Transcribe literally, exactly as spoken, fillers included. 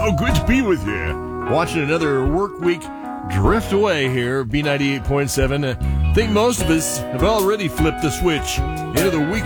Oh, good to be with you. Watching another work week drift away here, B ninety-eight point seven. I think most of us have already flipped the switch into the week